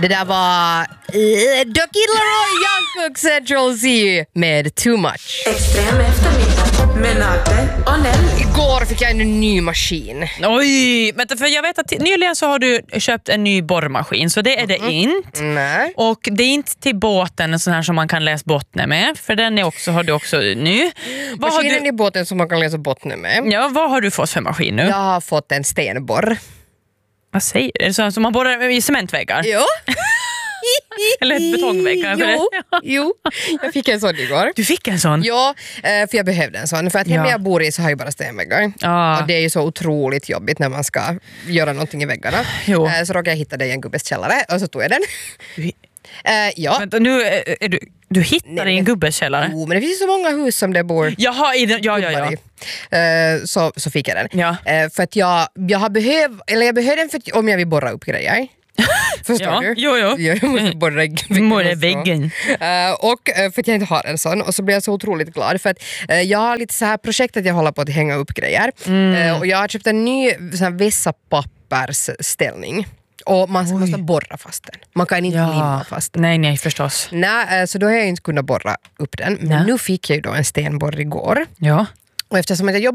Det där var Ducky Leroy Jungkook Central C med Too Much. Extrem eftermiddag med Nagde och Nelly. Igår fick jag en ny maskin. Oj, men för jag vet att nyligen så har du köpt en ny borrmaskin, så det är det inte. Nej. Och det är inte till båten en sån här som man kan läsa bottnen med, för den är också, har du också ny. Maskinen i båten som man kan läsa bottnen med. Ja, vad har du fått för maskin nu? Jag har fått en stenborr. Vad säger du? Är det så som man borrar i cementväggar? Jo. Eller ett betongvägg kanske? Jo, jag fick en sån igår. Du fick en sån? Ja, för jag behövde en sån. För att hemma jag bor i så har jag bara stenväggar. Och det är ju så otroligt jobbigt när man ska göra någonting i väggarna. Jo. Så råkade jag hitta det i en gubbes källare och så tog jag den. Ja. Vänta, nu är du hittar i en gubbes källare? Jo, men det finns så många hus som det bor. Jaha, ja. Så fick jag den. Ja. För att jag behöver den för att, om jag vill borra upp grejer. Förstår du? Jo. Jag måste borra väggen. Och för att jag inte har en sån. Och så blir jag så otroligt glad för att jag har lite så här projekt att jag håller på att hänga upp grejer. Och jag har köpt en ny så här vässapappersställning. Och man måste borra fast den. Man kan inte limma fast den. Nej, förstås. Nej, så då har jag inte kunnat borra upp den. Men nu fick jag ju då en stenborr igår. Ja. Och eftersom jag jobbar